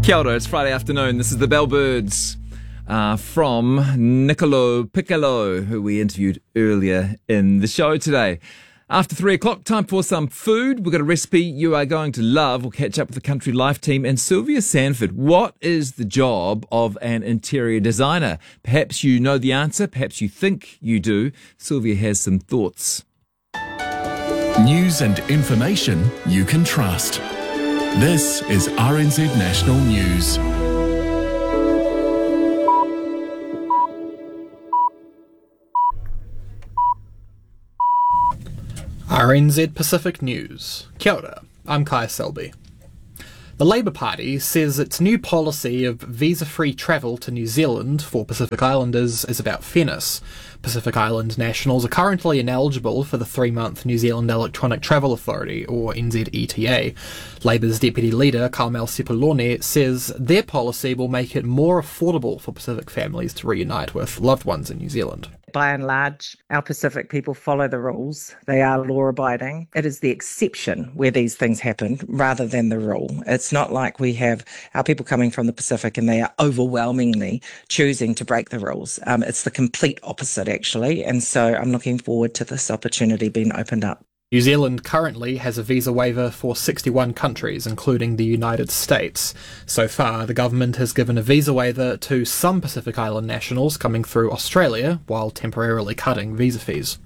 Kia ora, it's Friday afternoon. This is the Bellbirds from Niccolo Piccolo, who we interviewed earlier in the show today. After 3 o'clock, time for some food. We've got a recipe you are going to love. We'll catch up with the Country Life team and Sylvia Sanford. What is the job of an interior designer? Perhaps you know the answer. Perhaps you think you do. Sylvia has some thoughts. News and information you can trust. This is RNZ National News. RNZ Pacific News. Kia ora, I'm Kai Selby. The Labour Party says its new policy of visa-free travel to New Zealand for Pacific Islanders is about fairness. Pacific Island nationals are currently ineligible for the 3-month New Zealand Electronic Travel Authority, or NZETA. Labour's deputy leader, Carmel Sepuloni, says their policy will make it more affordable for Pacific families to reunite with loved ones in New Zealand. By and large, our Pacific people follow the rules. They are law-abiding. It is the exception where these things happen rather than the rule. It's not like we have our people coming from the Pacific and they are overwhelmingly choosing to break the rules. It's the complete opposite, actually. And so I'm looking forward to this opportunity being opened up. New Zealand currently has a visa waiver for 61 countries, including the United States. So far, the government has given a visa waiver to some Pacific Island nationals coming through Australia, while temporarily cutting visa fees.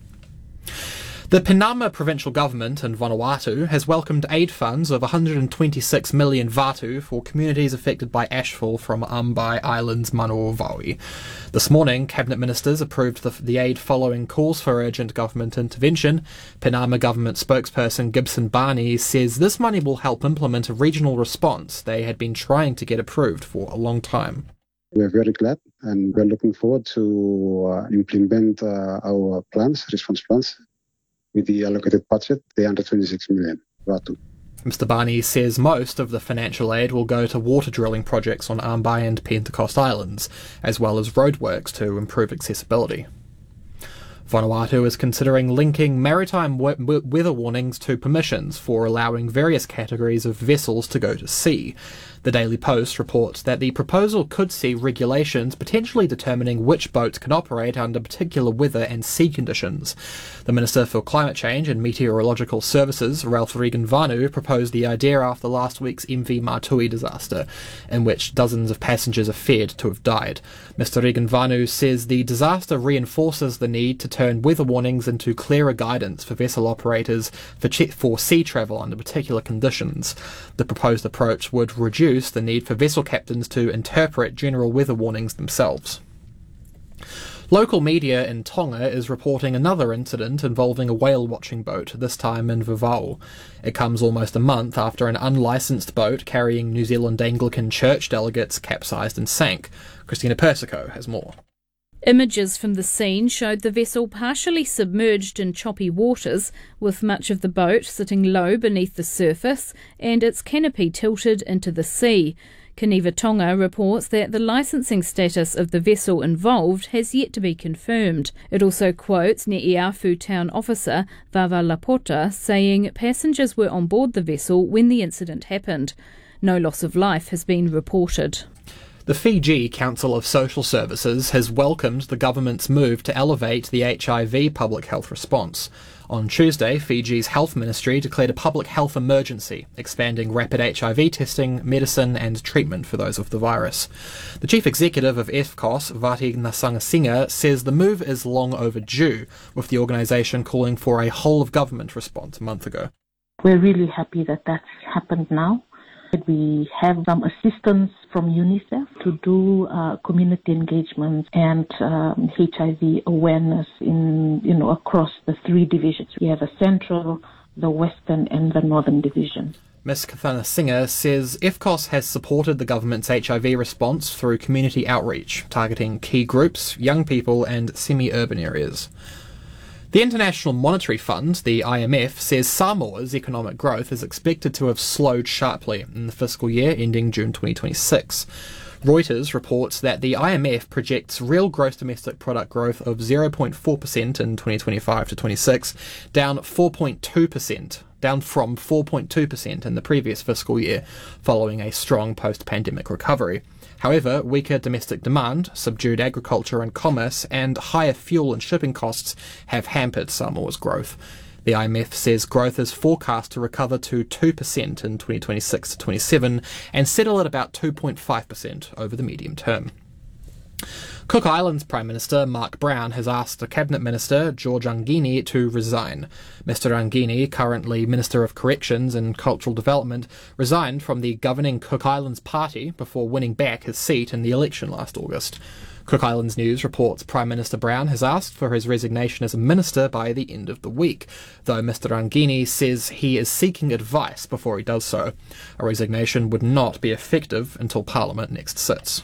The Penama provincial government in Vanuatu has welcomed aid funds of 126 million vatu for communities affected by ashfall from Ambai Island's Manuawaui. This morning, Cabinet Ministers approved the aid following calls for urgent government intervention. Penama government spokesperson Gibson Barney says this money will help implement a regional response they had been trying to get approved for a long time. We're very glad and we're looking forward to implement our plans, response plans, with the allocated budget, the under 26 million. Mr. Barney says most of the financial aid will go to water drilling projects on Ambai and Pentecost Islands, as well as roadworks to improve accessibility. Vanuatu is considering linking maritime weather warnings to permissions for allowing various categories of vessels to go to sea. The Daily Post reports that the proposal could see regulations potentially determining which boats can operate under particular weather and sea conditions. The Minister for Climate Change and Meteorological Services, Ralph Regan-Vanu, proposed the idea after last week's MV Matui disaster, in which dozens of passengers are feared to have died. Mr. Regan-Vanu says the disaster reinforces the need to turn weather warnings into clearer guidance for vessel operators for sea travel under particular conditions. The proposed approach would reduce the need for vessel captains to interpret general weather warnings themselves. Local media in Tonga is reporting another incident involving a whale-watching boat, this time in Vavau. It comes almost a month after an unlicensed boat carrying New Zealand Anglican Church delegates capsized and sank. Christina Persico has more. Images from the scene showed the vessel partially submerged in choppy waters, with much of the boat sitting low beneath the surface and its canopy tilted into the sea. Kaniva Tonga reports that the licensing status of the vessel involved has yet to be confirmed. It also quotes Ne'iafu town officer Vava Lapota saying passengers were on board the vessel when the incident happened. No loss of life has been reported. The Fiji Council of Social Services has welcomed the government's move to elevate the HIV public health response. On Tuesday, Fiji's Health Ministry declared a public health emergency, expanding rapid HIV testing, medicine and treatment for those with the virus. The chief executive of EFCOS, Vati Nasangasinga, says the move is long overdue, with the organisation calling for a whole-of-government response a month ago. We're really happy that that's happened now. We have some assistance from UNICEF to do community engagement and HIV awareness across the 3 divisions. We have a central, the western and the northern division. Ms. Kathana Singer says EFCOS has supported the government's HIV response through community outreach, targeting key groups, young people and semi-urban areas. The International Monetary Fund, the IMF, says Samoa's economic growth is expected to have slowed sharply in the fiscal year ending June 2026. Reuters reports that the IMF projects real gross domestic product growth of 0.4% in 2025 to 26, down 4.2% down from 4.2% in the previous fiscal year, following a strong post-pandemic recovery. However, weaker domestic demand, subdued agriculture and commerce, and higher fuel and shipping costs have hampered Samoa's growth. The IMF says growth is forecast to recover to 2% in 2026 to 27 and settle at about 2.5% over the medium term. Cook Islands Prime Minister Mark Brown has asked the Cabinet Minister George Angini to resign. Mr Angini, currently Minister of Corrections and Cultural Development, resigned from the governing Cook Islands Party before winning back his seat in the election last August. Cook Islands News reports Prime Minister Brown has asked for his resignation as a minister by the end of the week, though Mr Angini says he is seeking advice before he does so. A resignation would not be effective until Parliament next sits.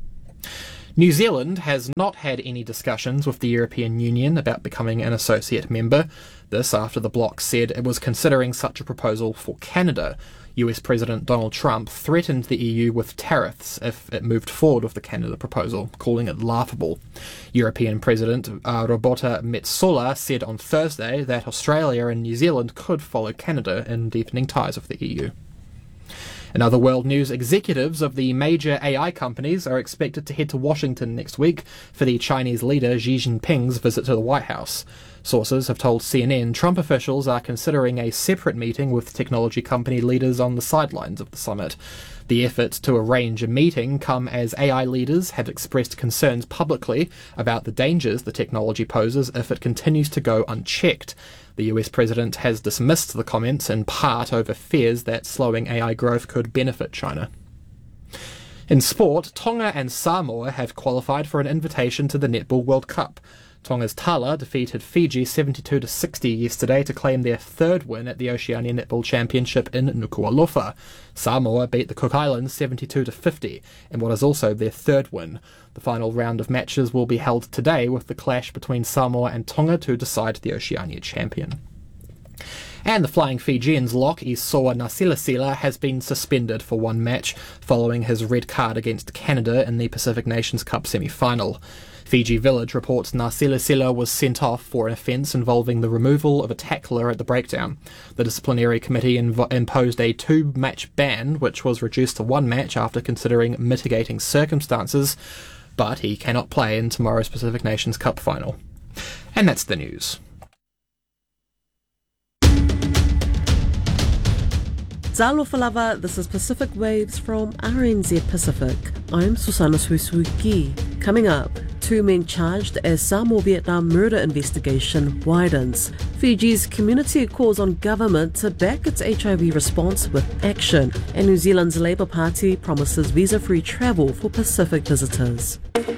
New Zealand has not had any discussions with the European Union about becoming an associate member. This after the bloc said it was considering such a proposal for Canada. US President Donald Trump threatened the EU with tariffs if it moved forward with the Canada proposal, calling it laughable. European President Roberta Metsola said on Thursday that Australia and New Zealand could follow Canada in deepening ties with the EU. In other world news, executives of the major AI companies are expected to head to Washington next week for the Chinese leader Xi Jinping's visit to the White House. Sources have told CNN Trump officials are considering a separate meeting with technology company leaders on the sidelines of the summit. The efforts to arrange a meeting come as AI leaders have expressed concerns publicly about the dangers the technology poses if it continues to go unchecked. The US president has dismissed the comments in part over fears that slowing AI growth could benefit China. In sport, Tonga and Samoa have qualified for an invitation to the Netball World Cup. Tonga's Tala defeated Fiji 72-60 yesterday to claim their third win at the Oceania Netball Championship in Nuku'alofa. Samoa beat the Cook Islands 72-50 in what is also their third win. The final round of matches will be held today with the clash between Samoa and Tonga to decide the Oceania champion. And the Flying Fijians lock Isoa Nasilasila has been suspended for one match following his red card against Canada in the Pacific Nations Cup semi-final. Fiji Village reports Nasilasila was sent off for an offence involving the removal of a tackler at the breakdown. The disciplinary committee imposed a two-match ban, which was reduced to one match after considering mitigating circumstances, but he cannot play in tomorrow's Pacific Nations Cup final. And that's the news. Zalo Falava, this is Pacific Waves from RNZ Pacific. I'm Susana Suisuki. Coming up, two men charged as Samoa-Vietnam murder investigation widens. Fiji's community calls on government to back its HIV response with action. And New Zealand's Labour Party promises visa-free travel for Pacific visitors.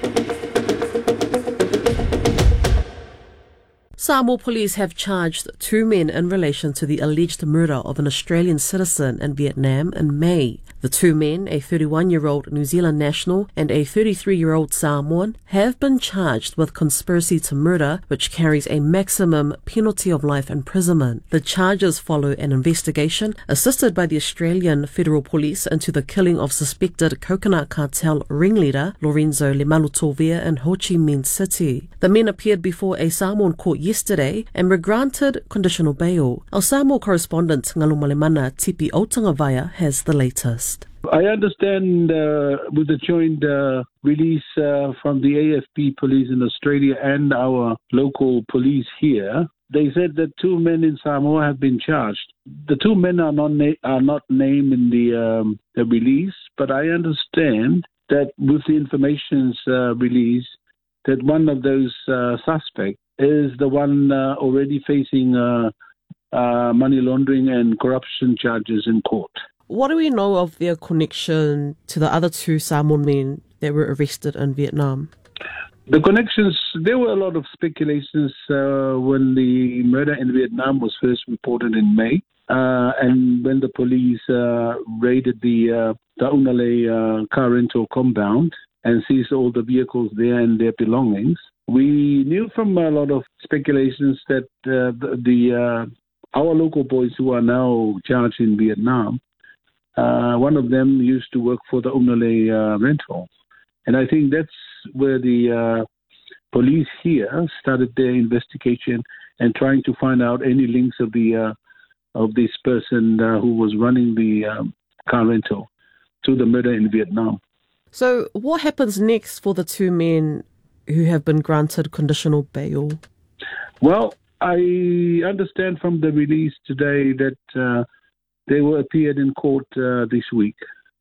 Samoa police have charged two men in relation to the alleged murder of an Australian citizen in Vietnam in May. The two men, a 31-year-old New Zealand national and a 33-year-old Samoan, have been charged with conspiracy to murder, which carries a maximum penalty of life imprisonment. The charges follow an investigation assisted by the Australian Federal Police into the killing of suspected coconut cartel ringleader Lorenzo Lemalutovia in Ho Chi Minh City. The men appeared before a Samoan court yesterday and were granted conditional bail. Our Samoa correspondent Ngalu Malemana Tipi Otangavaya has the latest. I understand with the joint release from the AFP police in Australia and our local police here, they said that two men in Samoa have been charged. The two men are not named in the release, but I understand that with the information's release, that one of those suspects is the one already facing money laundering and corruption charges in court. What do we know of their connection to the other two Samoan men that were arrested in Vietnam? The connections, there were a lot of speculations when the murder in Vietnam was first reported in May. And when the police raided the Taunale car rental compound and seized all the vehicles there and their belongings, we knew from a lot of speculations that our local boys who are now charged in Vietnam, one of them used to work for the Taunale rental. And I think that's where the police here started their investigation and trying to find out any links of the of this person who was running the car rental to the murder in Vietnam. So what happens next for the two men who have been granted conditional bail? Well, I understand from the release today that they will appear in court this week.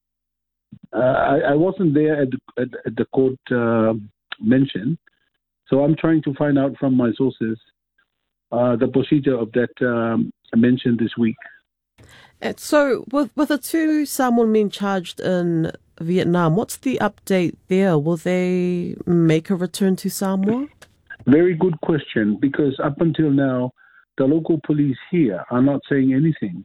I wasn't there at the court mention, so I'm trying to find out from my sources the procedure of that mentioned this week. And so with the two Samoan men charged in Vietnam, what's the update there? Will they make a return to Samoa? Very good question, because up until now, the local police here are not saying anything.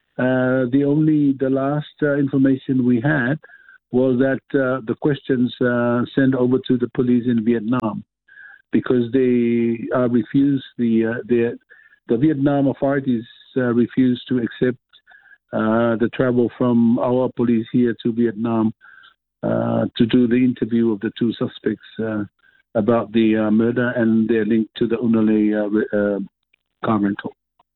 The last information we had was that the questions sent over to the police in Vietnam, because they refused the Vietnam authorities refused to accept the travel from our police here to Vietnam to do the interview of the two suspects about the murder and their link to the Unalei car rental.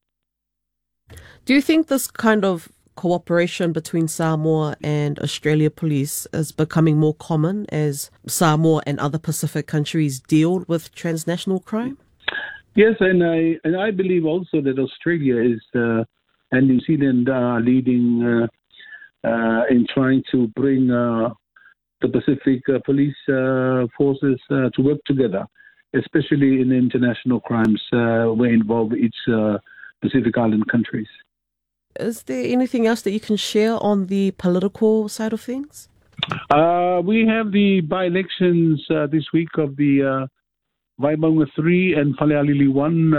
Do you think this kind of cooperation between Samoa and Australia police is becoming more common as Samoa and other Pacific countries deal with transnational crime? Yes, and I believe also that Australia is and New Zealand are leading in trying to bring the Pacific police forces to work together, especially in international crimes where involve each Pacific Island countries. Is there anything else that you can share on the political side of things? We have the by-elections this week of the Waimaunga 3 and Falealili 1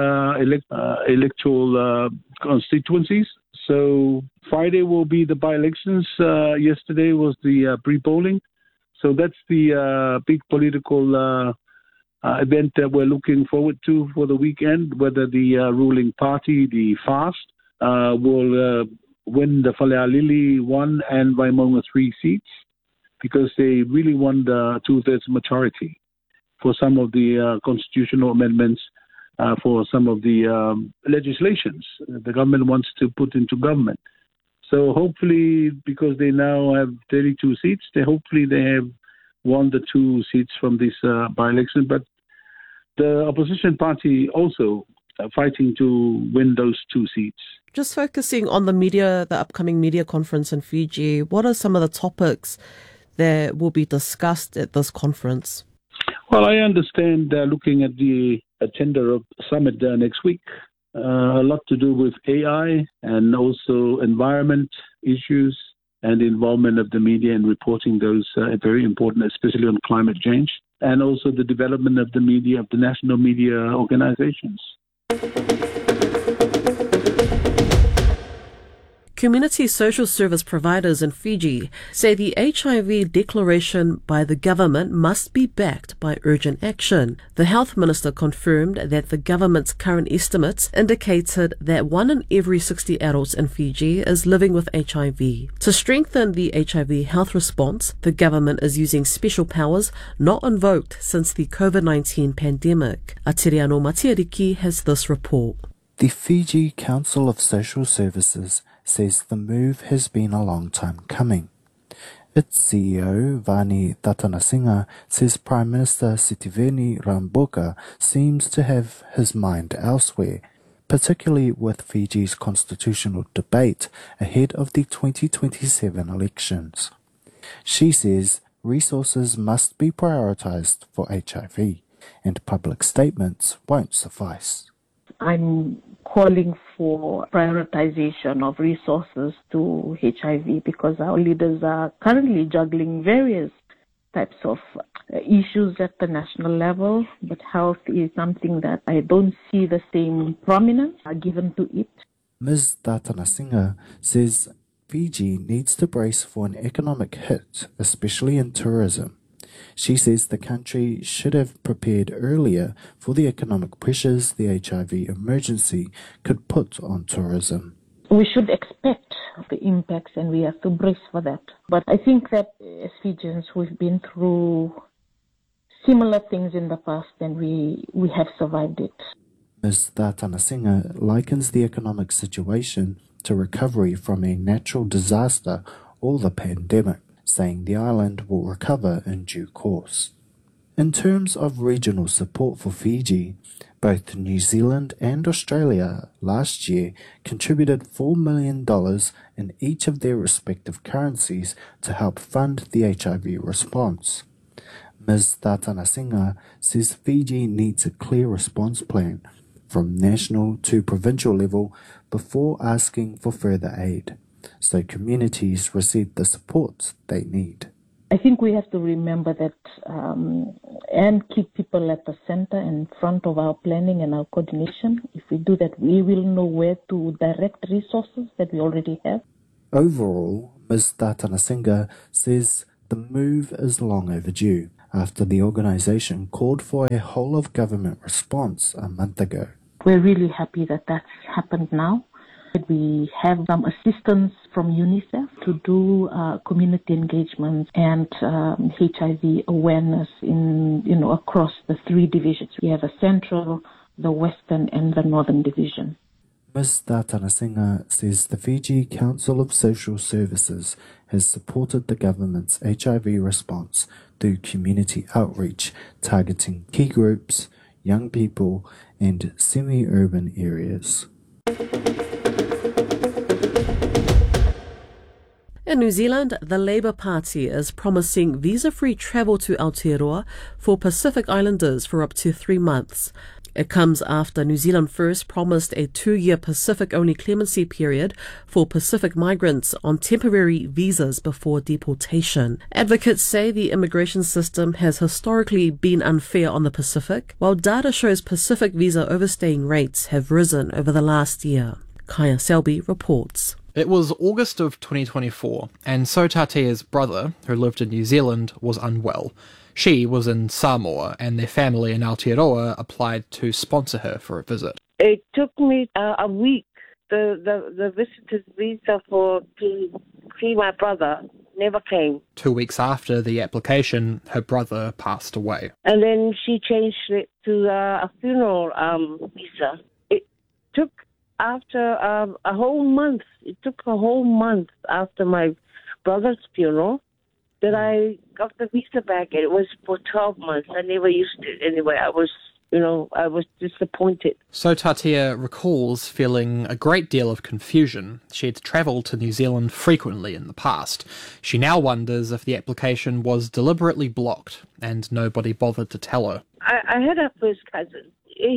electoral constituencies. So Friday will be the by-elections. Yesterday was the pre-polling. So that's the big political event that we're looking forward to for the weekend, whether the ruling party, the FAST, will win the Falealili 1 and Waimaunga 3 seats, because they really want the two-thirds majority for some of the constitutional amendments for some of the legislations the government wants to put into government. So hopefully, because they now have 32 seats, they have won the 2 seats from this by-election. But the opposition party also fighting to win those 2 seats. Just focusing on the upcoming media conference in Fiji, what are some of the topics that will be discussed at this conference? Well, I understand looking at the agenda of summit next week, a lot to do with AI and also environment issues and the involvement of the media in reporting those very important, especially on climate change, and also the development of the media, of the national media organizations. Community social service providers in Fiji say the HIV declaration by the government must be backed by urgent action. The health minister confirmed that the government's current estimates indicated that 1 in every 60 adults in Fiji is living with HIV. To strengthen the HIV health response, the government is using special powers not invoked since the COVID-19 pandemic. Atiriano Matiariki has this report. The Fiji Council of Social Services says the move has been a long time coming. Its CEO, Vani Tatanasinga, says Prime Minister Sitiveni Rabuka seems to have his mind elsewhere, particularly with Fiji's constitutional debate ahead of the 2027 elections. She says resources must be prioritised for HIV, and public statements won't suffice. I'm calling for prioritization of resources to HIV, because our leaders are currently juggling various types of issues at the national level, but health is something that I don't see the same prominence given to it. Ms. Tatanasinga says Fiji needs to brace for an economic hit, especially in tourism. She says the country should have prepared earlier for the economic pressures the HIV emergency could put on tourism. We should expect the impacts and we have to brace for that. But I think that as Fijians, we've been through similar things in the past and we have survived it. Ms. Thatanasinga likens the economic situation to recovery from a natural disaster or the pandemic, saying the island will recover in due course. In terms of regional support for Fiji, both New Zealand and Australia last year contributed $4 million in each of their respective currencies to help fund the HIV response. Ms. Thatanasinga says Fiji needs a clear response plan from national to provincial level before asking for further aid, so communities receive the support they need. I think we have to remember that and keep people at the center and front of our planning and our coordination. If we do that, we will know where to direct resources that we already have. Overall, Ms. Thatanasinga says the move is long overdue after the organisation called for a whole-of-government response a month ago. We're really happy that that's happened now. We have some assistance from UNICEF to do community engagement and HIV awareness across the three divisions. We have a central, the western, and the northern division. Ms. Thatanasinga says the Fiji Council of Social Services has supported the government's HIV response through community outreach targeting key groups, young people, and semi-urban areas. In New Zealand, the Labour Party is promising visa-free travel to Aotearoa for Pacific Islanders for up to 3 months. It comes after New Zealand first promised a 2-year Pacific-only clemency period for Pacific migrants on temporary visas before deportation. Advocates say the immigration system has historically been unfair on the Pacific, while data shows Pacific visa overstaying rates have risen over the last year. Kaya Selby reports. It was August of 2024, and Sotatia's brother, who lived in New Zealand, was unwell. She was in Samoa, and their family in Aotearoa applied to sponsor her for a visit. It took me a week. The visitor's visa to see my brother never came. 2 weeks after the application, her brother passed away. And then she changed it to a funeral visa. It took after a whole month. It took a whole month after my brother's funeral that I got the visa back. It was for 12 months. I never used it anyway. I was disappointed. Sotatia recalls feeling a great deal of confusion. She had travelled to New Zealand frequently in the past. She now wonders if the application was deliberately blocked and nobody bothered to tell her. I had a first cousin.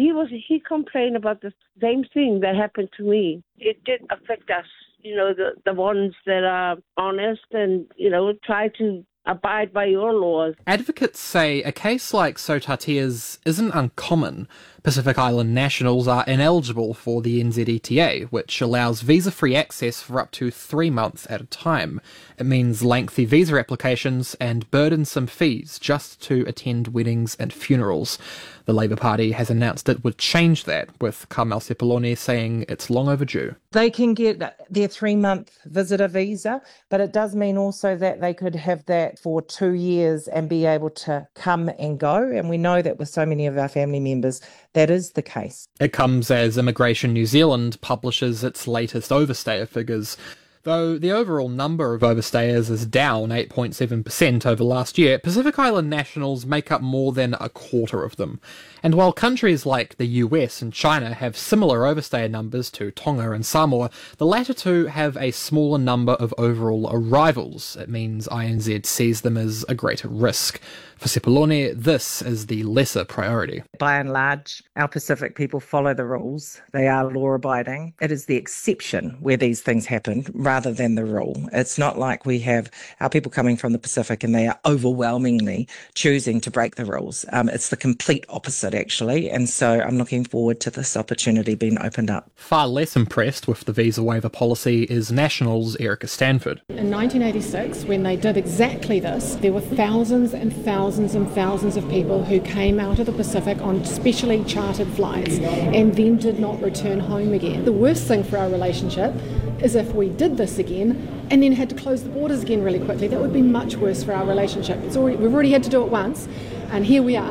He complained about the same thing that happened to me. It did affect us, the ones that are honest and, try to abide by your laws. Advocates say a case like Sotatia's isn't uncommon. Pacific Island nationals are ineligible for the NZETA, which allows visa-free access for up to 3 months at a time. It means lengthy visa applications and burdensome fees just to attend weddings and funerals. The Labour Party has announced it would change that, with Carmel Sepuloni saying it's long overdue. They can get their 3-month visitor visa, but it does mean also that they could have that for 2 years and be able to come and go. And we know that with so many of our family members, that is the case. It comes as Immigration New Zealand publishes its latest overstayer figures. Though the overall number of overstayers is down 8.7% over last year, Pacific Island nationals make up more than a quarter of them. And while countries like the US and China have similar overstayer numbers to Tonga and Samoa, the latter two have a smaller number of overall arrivals. It means INZ sees them as a greater risk. For Sepuloni, this is the lesser priority. By and large, our Pacific people follow the rules. They are law-abiding. It is the exception where these things happen rather than the rule. It's not like we have our people coming from the Pacific and they are overwhelmingly choosing to break the rules. It's the complete opposite, actually. And so I'm looking forward to this opportunity being opened up. Far less impressed with the visa waiver policy is Nationals' Erica Stanford. In 1986, when they did exactly this, there were thousands and thousands and thousands of people who came out of the Pacific on specially chartered flights and then did not return home again. The worst thing for our relationship is if we did this again and then had to close the borders again really quickly. That would be much worse for our relationship. We've already had to do it once, and here we are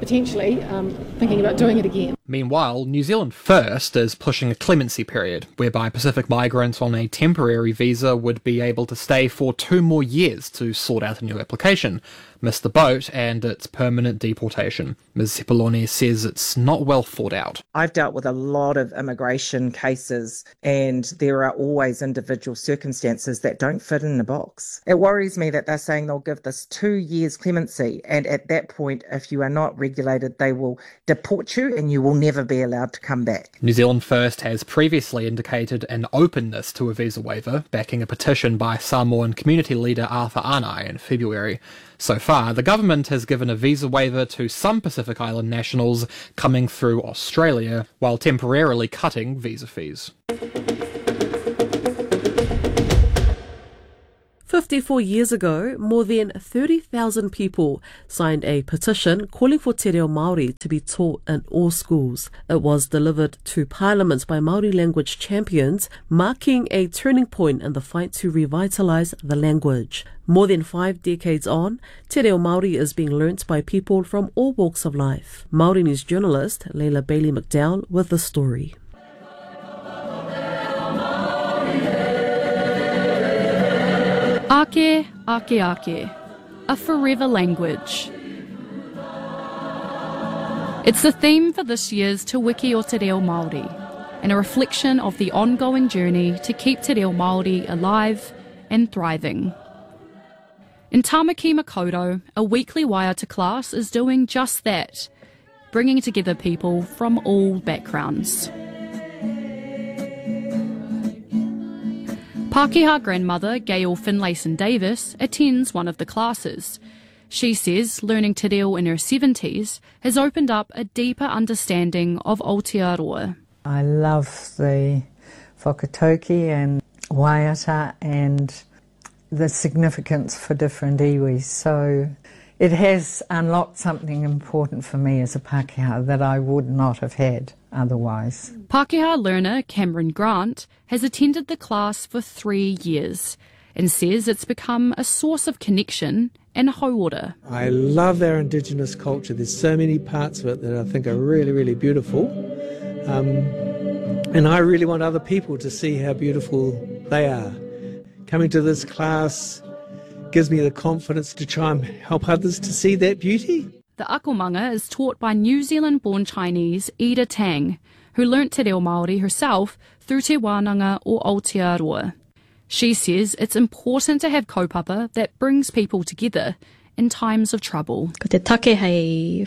potentially thinking about doing it again. Meanwhile, New Zealand First is pushing a clemency period, whereby Pacific migrants on a temporary visa would be able to stay for 2 more years to sort out a new application, miss the boat, and its permanent deportation. Ms. Sepuloni says it's not well thought out. I've dealt with a lot of immigration cases, and there are always individual circumstances that don't fit in the box. It worries me that they're saying they'll give this 2 years clemency, and at that point, if you are not regulated, they will deport you and you will never be allowed to come back. New Zealand First has previously indicated an openness to a visa waiver, backing a petition by Samoan community leader Arthur Anai in February. So far, the government has given a visa waiver to some Pacific Island nationals coming through Australia, while temporarily cutting visa fees. 54 years ago, more than 30,000 people signed a petition calling for te reo Māori to be taught in all schools. It was delivered to Parliament by Māori language champions, marking a turning point in the fight to revitalise the language. More than 5 decades on, te reo Māori is being learnt by people from all walks of life. Māori News journalist Leila Bailey McDowell with the story. Ake, ake, ake, a forever language. It's the theme for this year's Te Wiki o Te Reo Māori, and a reflection of the ongoing journey to keep te reo Māori alive and thriving. In Tamaki Makaurau, a weekly waiata class is doing just that, bringing together people from all backgrounds. Pākehā grandmother Gail Finlayson-Davis attends one of the classes. She says learning te reo in her 70s has opened up a deeper understanding of Aotearoa. I love the whakatauki and waiata and the significance for different iwis. So it has unlocked something important for me as a Pākehā that I would not have had otherwise. Pākehā learner Cameron Grant has attended the class for 3 years and says it's become a source of connection and hauora. I love our Indigenous culture. There's so many parts of it that I think are really, really beautiful. And I really want other people to see how beautiful they are. Coming to this class gives me the confidence to try and help others to see that beauty. The akomanga is taught by New Zealand-born Chinese Ida Tang, who learnt te reo Māori herself through Te Wānanga or Aotearoa. She says it's important to have kaupapa that brings people together in times of trouble. Ko te take hei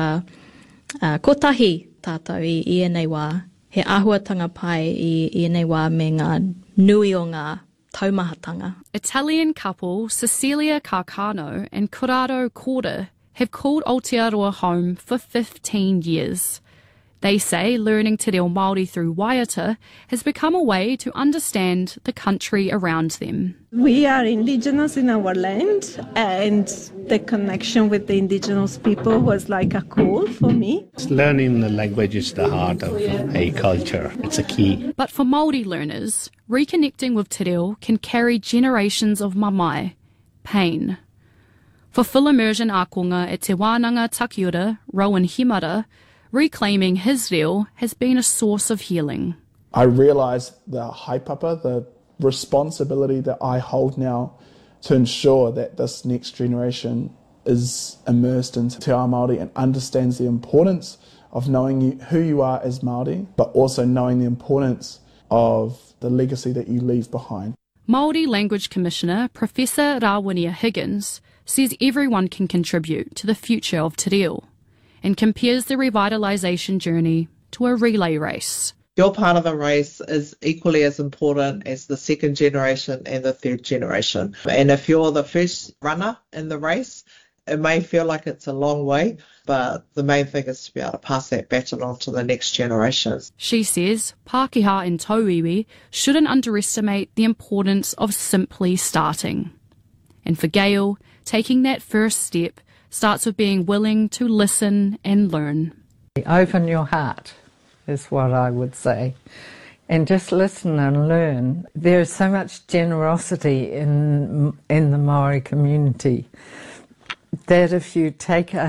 kotahi tātou i ēnei wā, he āhuatanga pai i ēnei wā me ngā nui o ngā taumahatanga. Italian couple Cecilia Carcano and Corrado Corda have called Aotearoa home for 15 years. They say learning te reo Māori through waiata has become a way to understand the country around them. We are Indigenous in our land, and the connection with the Indigenous people was like a call for me. Learning the language is the heart of a culture. It's a key. But for Māori learners, reconnecting with te reo can carry generations of mamae, pain. For full immersion ākonga at Te Wānanga Takiura, Rowan Himara, reclaiming his reo has been a source of healing. I realise the haipapa, the responsibility that I hold now to ensure that this next generation is immersed into Te Ao Māori and understands the importance of knowing who you are as Māori, but also knowing the importance of the legacy that you leave behind. Māori Language Commissioner Professor Rawinia Higgins says everyone can contribute to the future of te reo, and compares the revitalisation journey to a relay race. Your part of the race is equally as important as the second generation and the third generation. And if you're the first runner in the race, it may feel like it's a long way, but the main thing is to be able to pass that baton on to the next generations. She says Pākehā and Tauiwi shouldn't underestimate the importance of simply starting. And for Gail, taking that first step starts with being willing to listen and learn. Open your heart is what I would say, and just listen and learn. There is so much generosity in the Māori community that if you take a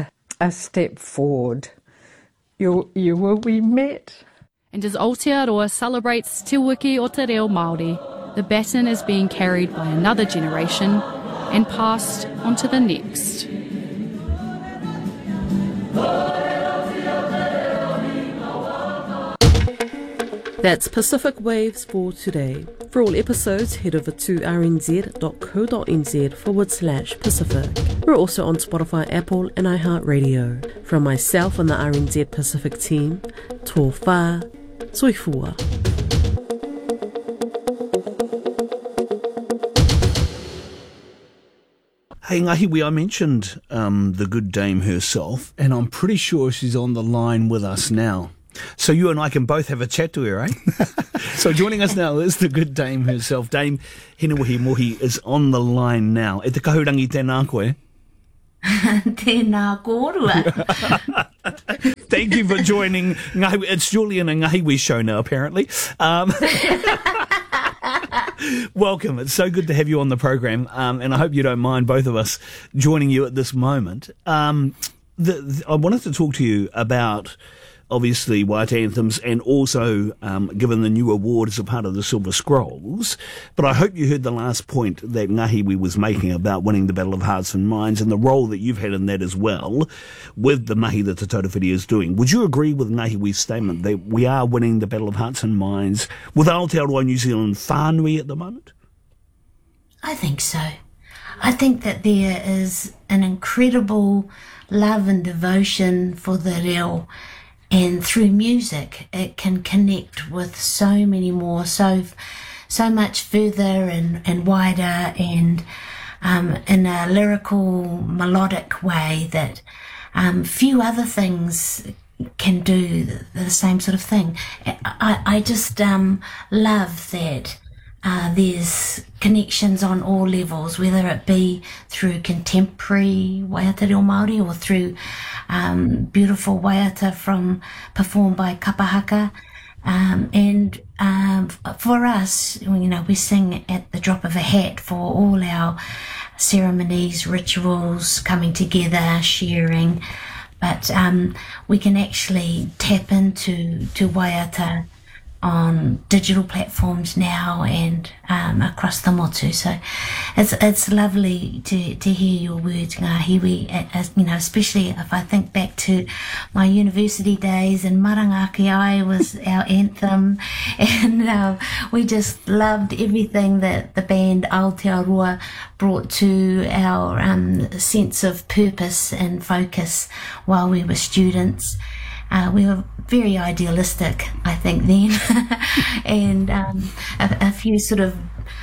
a step forward. You will be met. And as Aotearoa celebrates Te Wiki o Te Reo Māori, the baton is being carried by another generation and passed on to the next. That's Pacific Waves for today. For all episodes, head over to rnz.co.nz/Pacific. We're also on Spotify, Apple and iHeartRadio. From myself and the RNZ Pacific team, tō whā, soifua. Hey, Ngahiwi, I mentioned the good dame herself, and I'm pretty sure she's on the line with us now. So you and I can both have a chat to her, eh? So joining us now is the good dame herself. Dame Hinewehi Mohi is on the line now. E te kahurangi tēnā koe. Tēnā kōrua. Thank you for joining Ngahiwi. It's Julian and Ngahiwi show now, apparently. Welcome. It's so good to have you on the program, and I hope you don't mind both of us joining you at this moment. I wanted to talk to you about, obviously, Waiata Anthems, and also given the new award as a part of the Silver Scrolls. But I hope you heard the last point that Ngahiwi was making about winning the Battle of Hearts and Minds and the role that you've had in that as well with the mahi that Te Tautawhiti is doing. Would you agree with Ngahiwi's statement that we are winning the Battle of Hearts and Minds with Aotearoa New Zealand whānui at the moment? I think so. I think that there is an incredible love and devotion for the reo. And through music, it can connect with so many more, so much further and wider, and in a lyrical, melodic way that few other things can do the same sort of thing. I just love that there's connections on all levels, whether it be through contemporary waiata reo Māori or through beautiful waiata performed by kapahaka. And for us, we sing at the drop of a hat for all our ceremonies, rituals, coming together, sharing. But we can actually tap into waiata on digital platforms now and across the motu. So it's lovely to hear your words, Ngahiwi, especially if I think back to my university days, and Marangaki Ai was our anthem, and we just loved everything that the band Aotearoa brought to our sense of purpose and focus while we were students. We were very idealistic, I think, then, and a few sort of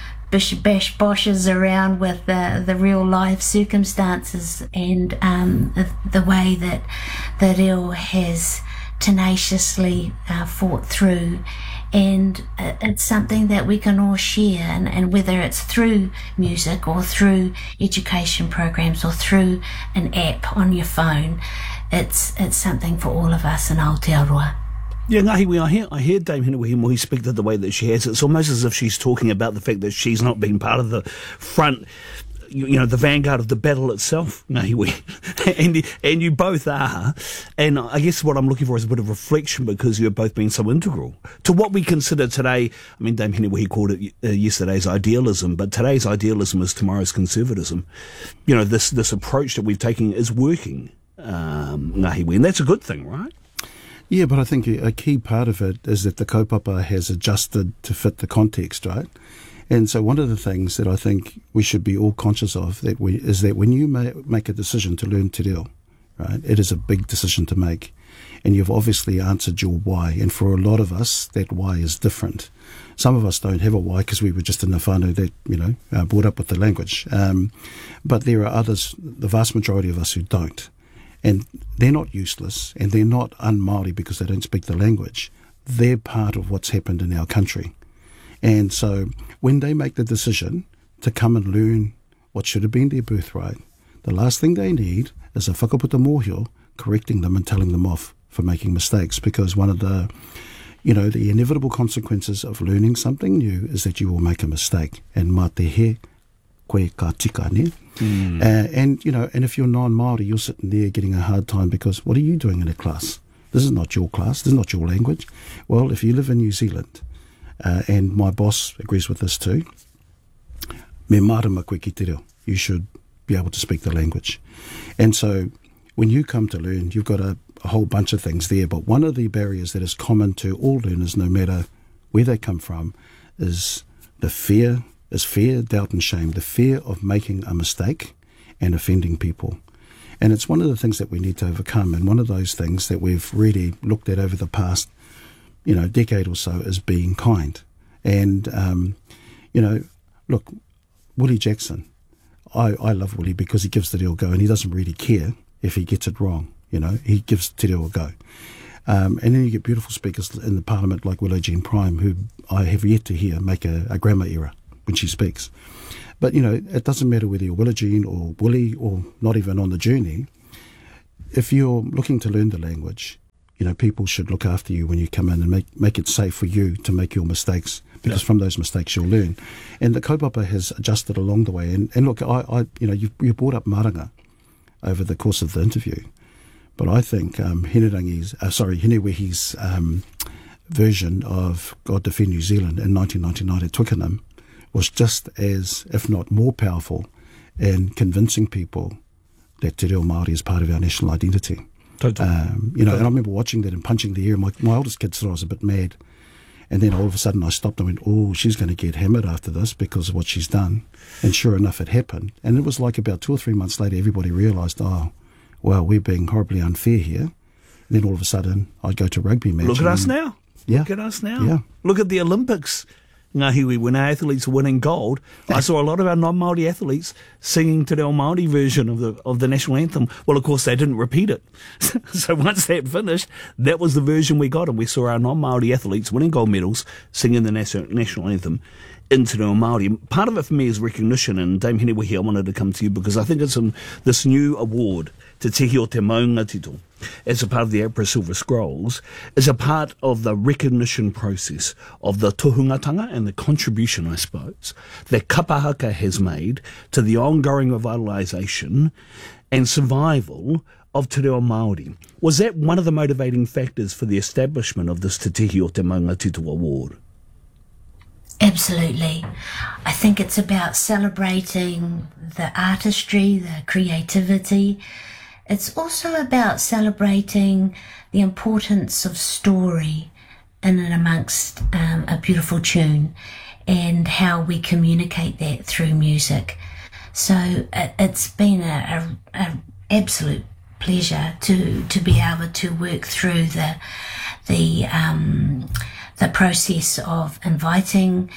bish boshes around with the real life circumstances, and the way that the reo has tenaciously fought through. And it's something that we can all share, and whether it's through music or through education programs or through an app on your phone, it's something for all of us in Aotearoa. Yeah, Ngahiwi, I hear Dame Hinewehi Mohi speak the way that she has. It's almost as if she's talking about the fact that she's not been part of the front, the vanguard of the battle itself, Ngahiwi. and you both are. And I guess what I'm looking for is a bit of reflection, because you've both been so integral to what we consider today. I mean, Dame Hinewehi called it yesterday's idealism, but today's idealism is tomorrow's conservatism. This approach that we've taken is working, Ngahiwi, and that's a good thing, right? Yeah, but I think a key part of it is that the kaupapa has adjusted to fit the context, right? And so one of the things that I think we should be all conscious of is that when you make a decision to learn te reo, right, it is a big decision to make. And you've obviously answered your why. And for a lot of us, that why is different. Some of us don't have a why because we were just in the whānau that, brought up with the language. But there are others, the vast majority of us, who don't. And they're not useless, and they're not un-Māori because they don't speak the language. They're part of what's happened in our country. And so when they make the decision to come and learn what should have been their birthright, the last thing they need is a whakaputa mōhio correcting them and telling them off for making mistakes, because one of the inevitable consequences of learning something new is that you will make a mistake. And mā te he, koe ka tika, ne? And if you're non-Māori, you're sitting there getting a hard time because what are you doing in a class? This is not your class. This is not your language. Well, if you live in New Zealand, and my boss agrees with this too, me marama koe ki te reo. You should be able to speak the language. And so when you come to learn, you've got a whole bunch of things there. But one of the barriers that is common to all learners, no matter where they come from, is fear, doubt and shame, the fear of making a mistake and offending people. And it's one of the things that we need to overcome, and one of those things that we've really looked at over the past, decade or so is being kind. And, look, Willie Jackson, I love Willie because he gives the reo a go, and he doesn't really care if he gets it wrong. He gives te reo a go. And then you get beautiful speakers in the Parliament like Willow Jean Prime, who I have yet to hear make a grammar error when she speaks. But, it doesn't matter whether you're Willow Jean or Willie or not even on the journey. If you're looking to learn the language, people should look after you when you come in and make it safe for you to make your mistakes, because from those mistakes you'll learn. And the kaupapa has adjusted along the way. And look, you brought up maranga over the course of the interview. But I think Hinewehi's version of God Defend New Zealand in 1999 at Twickenham was just as, if not more powerful, in convincing people that te reo Māori is part of our national identity. Totally. And I remember watching that and punching the air. My oldest kid thought I was a bit mad. And then all of a sudden I stopped and went, oh, she's going to get hammered after this because of what she's done. And sure enough, it happened. And it was like about 2 or 3 months later, everybody realised, oh, well, we're being horribly unfair here. And then all of a sudden, I'd go to a rugby match. Look at us now. Yeah. Look at us now. Yeah. Look at the Olympics. Ngahiwi, when our athletes were winning gold, I saw a lot of our non-Māori athletes singing to their Māori version of the national anthem. Well, of course, they didn't repeat it. So once that finished, that was the version we got, and we saw our non-Māori athletes winning gold medals, singing the national anthem in te reo Māori. Part of it for me is recognition, and Dame Hinewehi, I wanted to come to you because I think it's this new award, Te Tihi o Te Maunga Tito, as a part of the APRA Silver Scrolls, is a part of the recognition process of the tohungatanga and the contribution, I suppose, that Kapahaka has made to the ongoing revitalisation and survival of te reo Māori. Was that one of the motivating factors for the establishment of this Te Tihi o Te Maunga Tito award? Absolutely. I think it's about celebrating the artistry, the creativity. It's also about celebrating the importance of story in and amongst a beautiful tune and how we communicate that through music. So it's been an absolute pleasure to be able to work through the process of inviting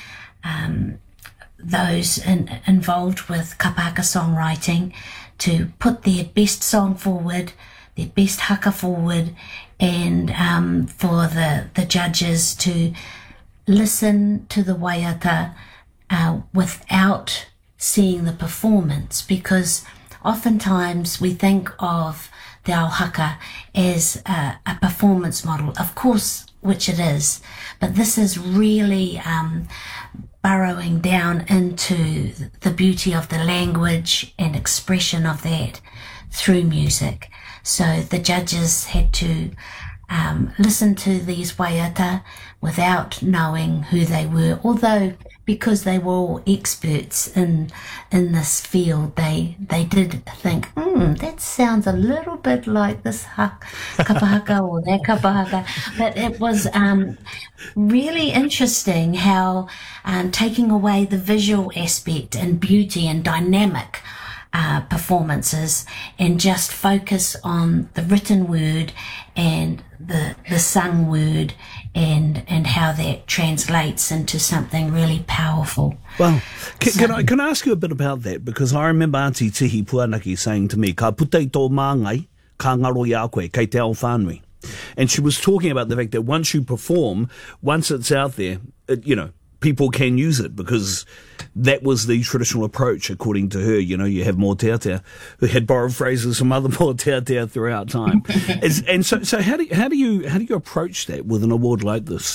those involved with kapahaka songwriting to put their best song forward, their best haka forward, and for the judges to listen to the waiata without seeing the performance, because oftentimes we think of the ao haka as a performance model, of course, which it is, but this is really burrowing down into the beauty of the language and expression of that through music. So the judges had to listen to these waiata without knowing who they were, although because they were all experts in this field, they did think, that sounds a little bit like this kapahaka or that kapahaka. But it was really interesting how taking away the visual aspect and beauty and dynamic performances and just focus on the written word and the sung word and how that translates into something really powerful. Well, can I ask you a bit about that? Because I remember Auntie Tihi Puanaki saying to me, ka putei tō māngai, ka ngaro ia koe, kei te ao whānui. And she was talking about the fact that once you perform, once it's out there, people can use it, because that was the traditional approach, according to her. You have more teatea who had borrowed phrases from other more teatea throughout time. And so how do you approach that with an award like this,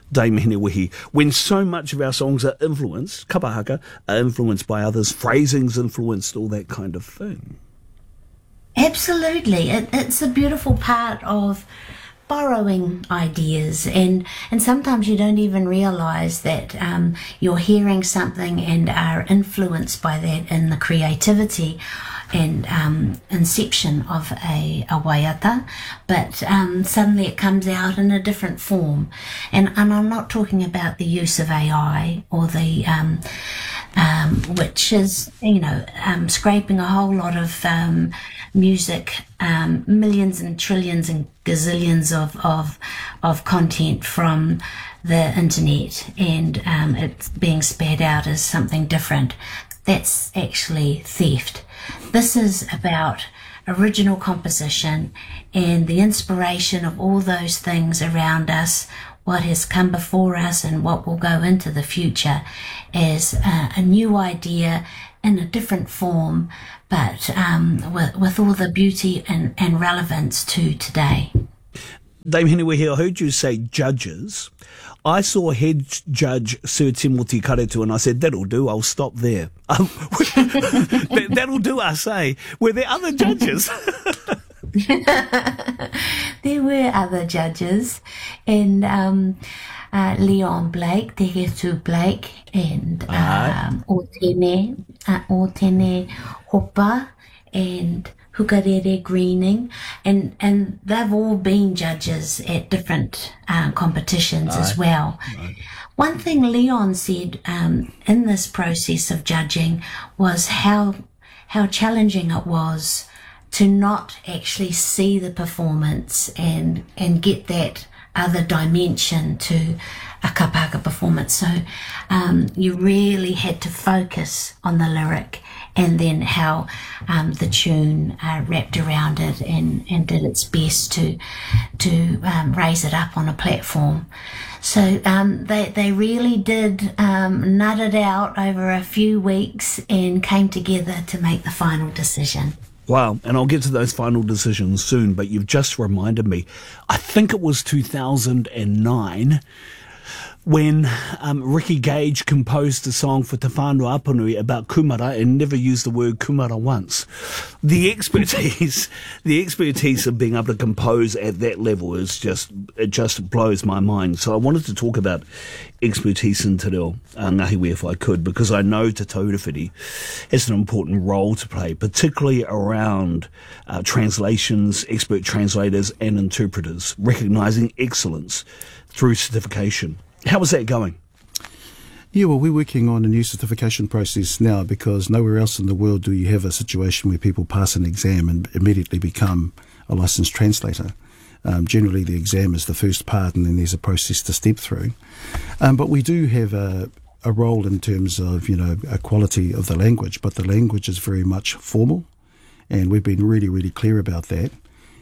Dame Henewehi, when so much of our songs are influenced, kapahaka, are influenced by others, phrasing's influenced, all that kind of thing? Absolutely. It's a beautiful part of borrowing ideas, and sometimes you don't even realise that you're hearing something and are influenced by that in the creativity and inception of a waiata, but suddenly it comes out in a different form. And I'm not talking about the use of AI or the which is, scraping a whole lot of music, millions and trillions and gazillions of content from the internet, and it's being spared out as something different. That's actually theft. This is about original composition and the inspiration of all those things around us, what has come before us and what will go into the future as a new idea in a different form, but with all the beauty and relevance to today. Dame Henewehi, I heard you say judges. I saw head judge Sir Timothy Karetu and I said, that'll do, I'll stop there. That'll do, I say. Were there other judges? There were other judges, and Leon Blake, Te Getu Blake, and Otene Hopa, and Hukarere Greening, and they've all been judges at different competitions as well. One thing Leon said in this process of judging was how challenging it was to not actually see the performance and get that other dimension to a kapahaka performance. So you really had to focus on the lyric and then how the tune wrapped around it and did its best to raise it up on a platform. So they really did nut it out over a few weeks and came together to make the final decision. Wow, and I'll get to those final decisions soon, but you've just reminded me. I think it was 2009 when Ricky Gage composed a song for Te Whānau Apanui about kumara and never used the word kumara once. The expertise of being able to compose at that level it just blows my mind. So I wanted to talk about expertise in te reo ngahiwi if I could, because I know Te Taurewhiti has an important role to play, particularly around translations, expert translators and interpreters, recognising excellence through certification. How is that going? Yeah, well, we're working on a new certification process now because nowhere else in the world do you have a situation where people pass an exam and immediately become a licensed translator. Generally, the exam is the first part and then there's a process to step through. But we do have a role in terms of, a quality of the language, but the language is very much formal and we've been really, really clear about that.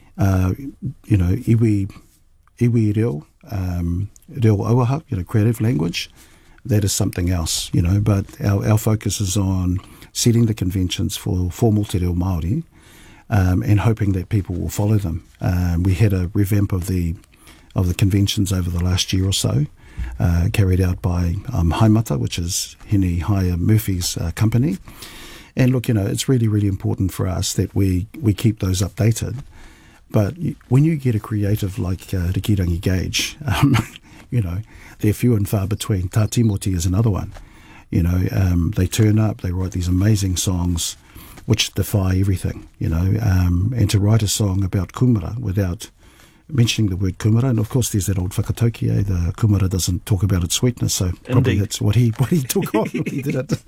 Iwi reo, reo auaha, creative language, that is something else, but our focus is on setting the conventions for formal te reo Māori and hoping that people will follow them. We had a revamp of the conventions over the last year or so, carried out by Haimata, which is Hene Hire Murphy's company. And look, it's really, really important for us that we keep those updated. But when you get a creative like Rikirangi Gage, they're few and far between. Tā Timoti is another one. They turn up, they write these amazing songs which defy everything, and to write a song about kumara without mentioning the word kumara, and of course there's that old whakatauki, the kumara doesn't talk about its sweetness, so probably Indeed. That's what he took on when he did it.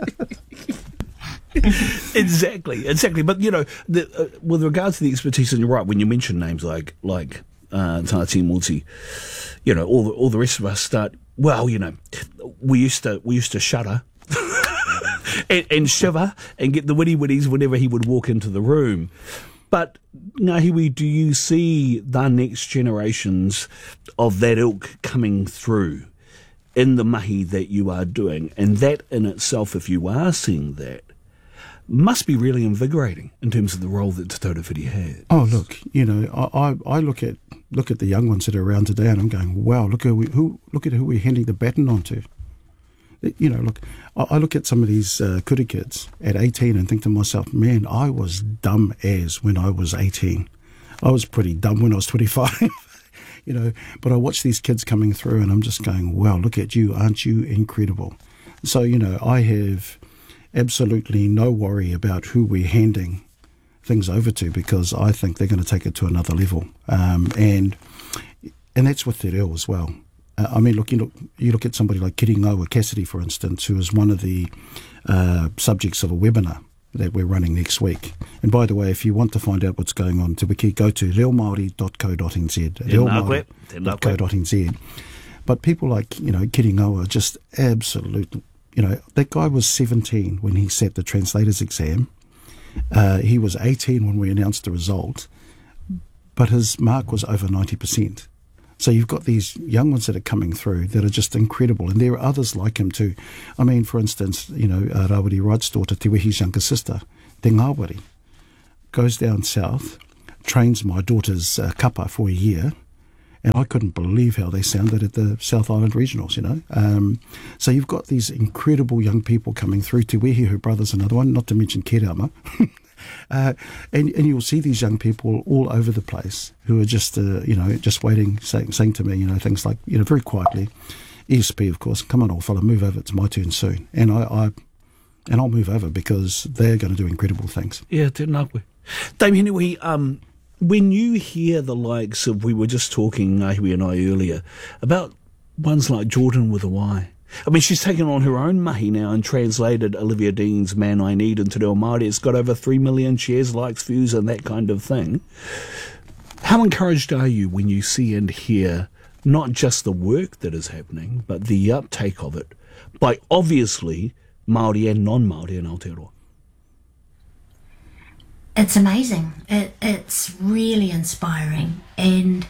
Exactly. But with regard to the expertise, and you're right when you mention names like Tā Timoti, all the rest of us start. Well, we used to shudder and shiver and get the witty-witties whenever he would walk into the room. But Ngahiwi, do you see the next generations of that ilk coming through in the mahi that you are doing? And that in itself, if you are seeing that, must be really invigorating in terms of the role that Te Taurewhiti has. Oh, look, you know, I look at the young ones that are around today, and I'm going, wow, look at who we're handing the baton on to. You know, look, I look at some of these kura kids at 18 and think to myself, man, I was dumb as when I was 18. I was pretty dumb when I was 25. You know, but I watch these kids coming through and I'm just going, wow, look at you, aren't you incredible? So, you know, I have absolutely no worry about who we're handing things over to, because I think they're going to take it to another level. And that's with Te Reo as well. I mean, look, you look at somebody like Kiringaua Cassidy, for instance, who is one of the subjects of a webinar that we're running next week. And by the way, if you want to find out what's going on Te Wiki, go to reomaori.co.nz, reomaori.co.nz. But people like, you know, Kiringaua, just absolute, you know, that guy was 17 when he sat the translator's exam. He was 18 when we announced the result, but his mark was over 90%. So you've got these young ones that are coming through that are just incredible, and there are others like him too. I mean, for instance, you know, Rawiri Wright's daughter, Te Wehi's younger sister, Te Ngāwari, goes down south, trains my daughter's kapa for a year, and I couldn't believe how they sounded at the South Island Regionals, you know. So you've got these incredible young people coming through. Te Wehi, her brother's another one, not to mention Kerama. And you'll see these young people all over the place who are just, you know, just waiting, saying to me, you know, things like, you know, very quietly, ESP, of course, come on, old fella, move over, it's my turn soon. And I'll move over because they're going to do incredible things. Yeah, tēnā koe. Dame Hinewi, when you hear the likes of, we were just talking, Ngahiwi and I earlier, about ones like Jordan with a Y. I mean, she's taken on her own mahi now and translated Olivia Dean's Man I Need into Reo Māori. It's got over 3 million shares, likes, views, and that kind of thing. How encouraged are you when you see and hear not just the work that is happening, but the uptake of it by obviously Māori and non-Māori in Aotearoa? It's amazing. It's really inspiring, and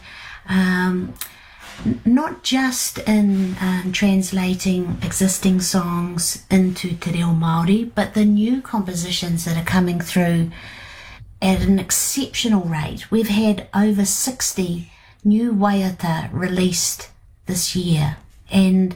not just in translating existing songs into Te Reo Māori, but the new compositions that are coming through at an exceptional rate. We've had over 60 new waiata released this year, and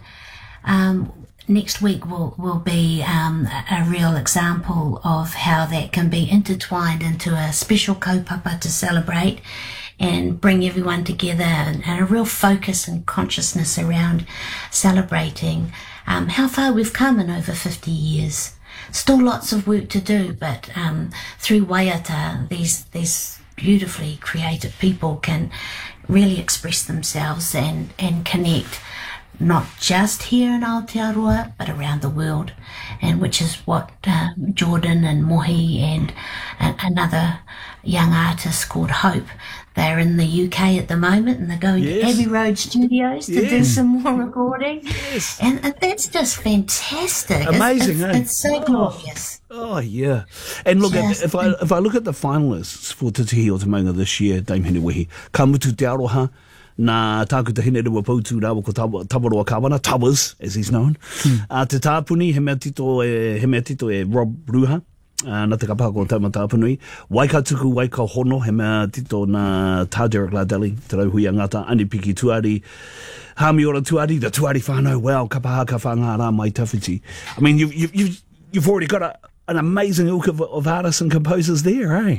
next week will be a real example of how that can be intertwined into a special kaupapa to celebrate and bring everyone together, and a real focus and consciousness around celebrating how far we've come in over 50 years. Still lots of work to do, but through waiata, these beautifully creative people can really express themselves and connect, not just here in Aotearoa, but around the world, and which is what Jordan and Mohi and another young artist called Hope, they're in the UK at the moment, and they're going to Abbey Road Studios to do some more recording. Yes. And that's just fantastic. Amazing, it's so glorious. Oh, yeah. And look, if I look at the finalists for Te Tihi o Te Maunga this year, Dame Hinewehi, ka mutu te aroha, nā tāku te hine rewa pautu rāwa ko Tawaroa Kawana, Towers, as he's known. Te tāpuni, he mea tito e Rob Ruha. Nā te kapaka o Tauma Tāpunui. Waika tuku, waika hono, he mea tito nā tā Derek Lardeli, te rauhui angata, Anipiki Tuari, Hami ora Tuari, the Tuari whānau, wow, kapahaka whāngā rā mai tawhiti. I mean, you've already got an amazing ilk of artists and composers there, eh?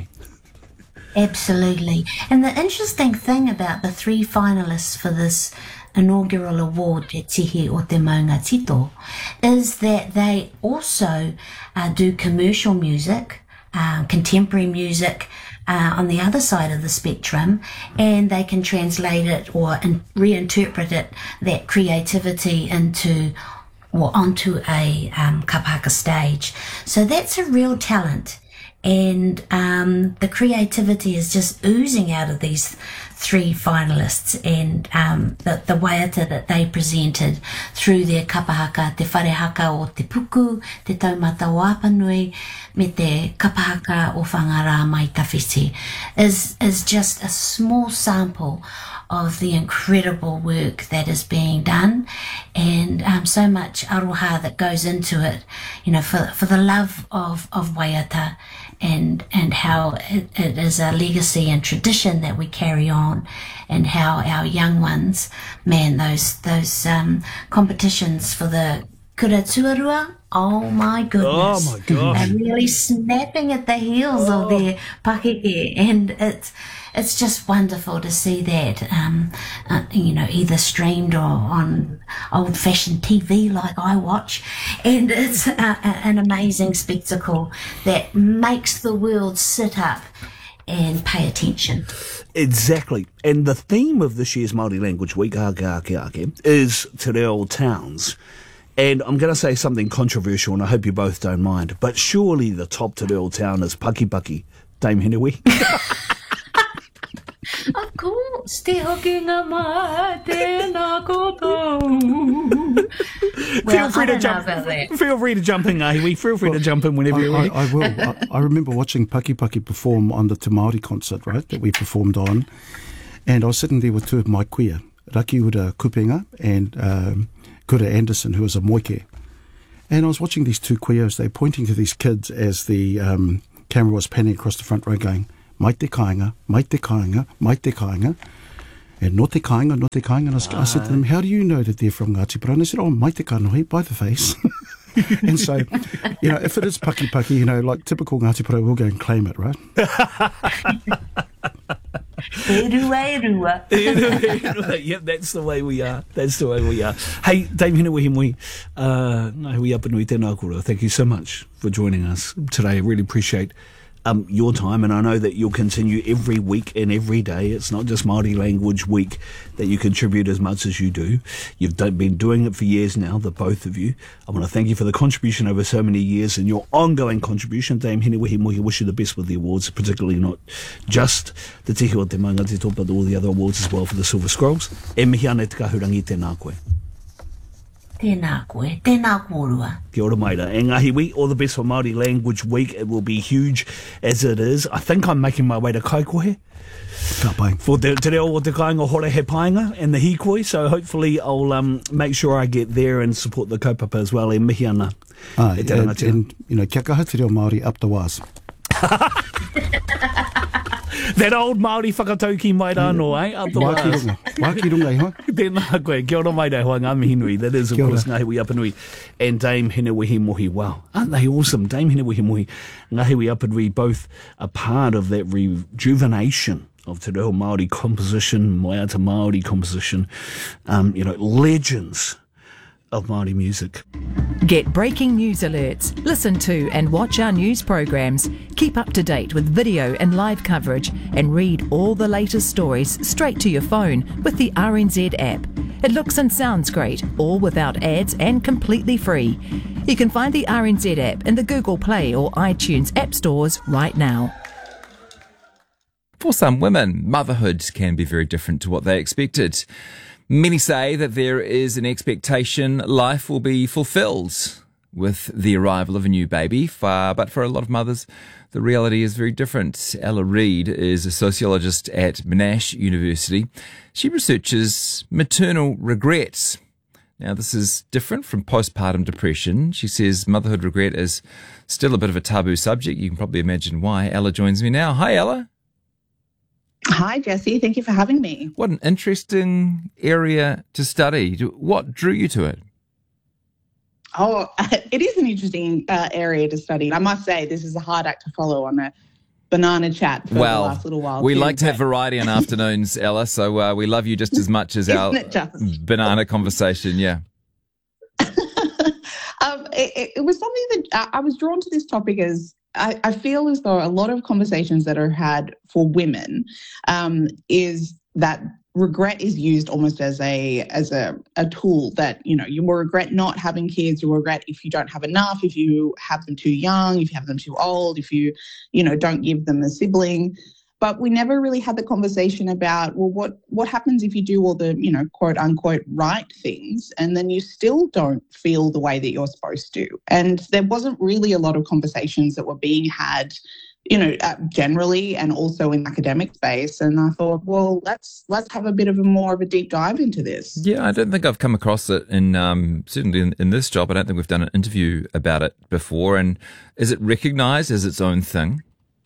Absolutely. And the interesting thing about the 3 finalists for this inaugural award, Te Tihi o Te Maunga Tito, is that they also do commercial music, contemporary music on the other side of the spectrum, and they can translate it or reinterpret it, that creativity into or onto a kapaka stage. So that's a real talent. And the creativity is just oozing out of these 3 finalists, and the waiata that they presented through their kapahaka, te wharehaka o te puku, te taumata o Apanui, me te kapahaka o whangarā mai tawhiti, is just a small sample of the incredible work that is being done, and so much aroha that goes into it, for the love of Waiata, and how it is a legacy and tradition that we carry on, and how our young ones, man, those competitions for the Kura Tuarua, oh my goodness. Oh my gosh. They're really snapping at the heels of their pakeke, and it's just wonderful to see that, either streamed or on old-fashioned TV like I watch, and it's an amazing spectacle that makes the world sit up and pay attention. Exactly. And the theme of this year's Māori Language Week, is Te Reo Towns. And I'm going to say something controversial, and I hope you both don't mind, but surely the top Te Reo town is Pakipaki, Dame Hinewi. Of course, te hoki ngā mai, tēnā koto. Feel free to jump in, Ahiwi. Feel free to jump in whenever you're ready. I will. I remember watching Pakipaki perform on the Te Māori concert, right, that we performed on. And I was sitting there with two of my kuia, Rakiura Kupenga and Kura Anderson, who was a moike. And I was watching these two kuias, they pointing to these kids as the camera was panning across the front row going, mai te kāinga, mai te kāinga, mai te kāinga. And no te kāinga, no te kāinga. And I said to them, how do you know that they're from Ngāti Porou? And they said, oh, mai te kānohi, by the face. And so, if it is Pakipaki, like typical Ngāti Porou, we'll go and claim it, right? Yep, that's the way we are. Hey, Dame Hinewi, Ngahiwi Apanui tēnā koutou. Thank you so much for joining us today. I really appreciate your time, and I know that you'll continue every week and every day. It's not just Māori Language Week that you contribute as much as you do. You've been doing it for years now, the both of you. I want to thank you for the contribution over so many years and your ongoing contribution. Dame Hinewi Mohi, wish you the best with the awards, particularly not just the Tihi o Te Maunga Te Tō, but all the other awards as well for the Silver Scrolls. E mihi ana te kahurangi tēnā koe. Tēnā koe, tēnā kōrua. Kia ora maira. E Ngahiwi, all the best for Māori Language Week. It will be huge as it is. I think I'm making my way to Kaikohe. Ka pai. For Te Reo o Te Kāinga Hore He Painga and the Hikoi, so hopefully I'll make sure I get there and support the kaupapa as well. E mihi ana. And kia kaha Te Reo Māori up the was. That old Māori whakatauki mai rāno, up the wās. Wākirunga iho. Tēnā koe, kia ora mai rei hoa ngā mihinui. That is, of course, Ngahiwi Apanui and Dame Hinewi Mohi. Wow, aren't they awesome? Dame Hinewi Mohi, Ngahiwi Apanui, both a part of that rejuvenation of Te Reo Māori composition, Waiata Māori composition, legends of Māori music. Get breaking news alerts, listen to and watch our news programs, keep up to date with video and live coverage, and read all the latest stories straight to your phone with the RNZ app. It looks and sounds great, all without ads and completely free. You can find the RNZ app in the Google Play or iTunes app stores right now. For some women, motherhood can be very different to what they expected. Many say that there is an expectation life will be fulfilled with the arrival of a new baby, but for a lot of mothers, the reality is very different. Ella Reid is a sociologist at Monash University. She researches maternal regrets. Now, this is different from postpartum depression. She says motherhood regret is still a bit of a taboo subject. You can probably imagine why. Ella joins me now. Hi, Ella. Hi, Jesse. Thank you for having me. What an interesting area to study. What drew you to it? Oh, it is an interesting area to study. I must say, this is a hard act to follow on a banana chat for the last little while. We like to have variety on afternoons, Ella, so we love you just as much as our banana conversation, yeah. It was something that I was drawn to this topic as I feel as though a lot of conversations that are had for women is that regret is used almost as a tool that, you will regret not having kids, you will regret if you don't have enough, if you have them too young, if you have them too old, if you don't give them a sibling. But we never really had the conversation about, well, what happens if you do all the, quote unquote, right things and then you still don't feel the way that you're supposed to? And there wasn't really a lot of conversations that were being had, generally and also in academic space. And I thought, well, let's have a bit of a deep dive into this. Yeah, I don't think I've come across it certainly in this job. I don't think we've done an interview about it before. And is it recognised as its own thing?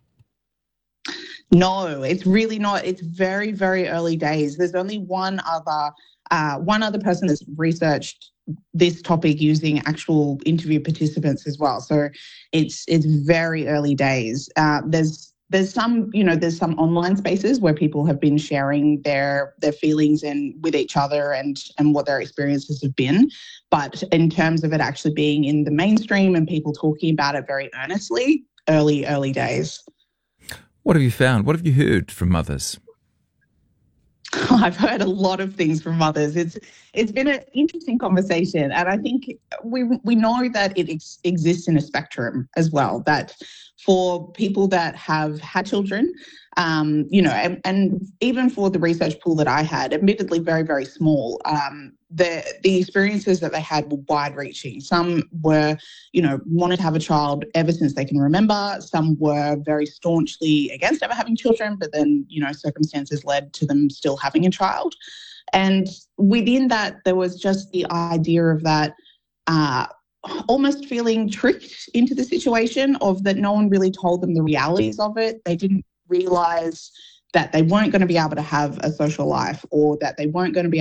No, it's really not. It's very, very early days. There's only one other person that's researched this topic using actual interview participants as well. So it's very early days. There's some online spaces where people have been sharing their feelings and with each other and what their experiences have been. But in terms of it actually being in the mainstream and people talking about it very earnestly, early days. What have you found? What have you heard from mothers? I've heard a lot of things from mothers. It's been an interesting conversation, and I think we know that it exists in a spectrum as well. That for people that have had children, and even for the research pool that I had, admittedly very, very small, the experiences that they had were wide-reaching. Some were, wanted to have a child ever since they can remember. Some were very staunchly against ever having children, but then, circumstances led to them still having a child. And within that, there was just the idea of that almost feeling tricked into the situation of that no one really told them the realities of it. They didn't realise that they weren't going to be able to have a social life, or that they weren't going to be